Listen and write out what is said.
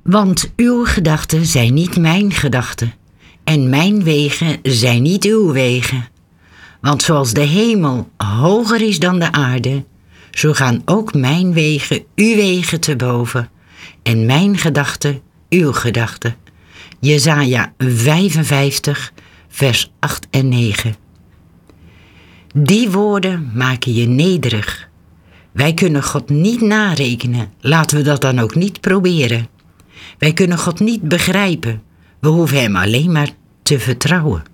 Want uw gedachten zijn niet mijn gedachten, en mijn wegen zijn niet uw wegen. Want zoals de hemel hoger is dan de aarde, zo gaan ook mijn wegen uw wegen te boven, en mijn gedachten uw gedachten. Jesaja 55, vers 8 en 9. Die woorden maken je nederig. Wij kunnen God niet narekenen, laten we dat dan ook niet proberen. Wij kunnen God niet begrijpen, we hoeven hem alleen maar te vertrouwen.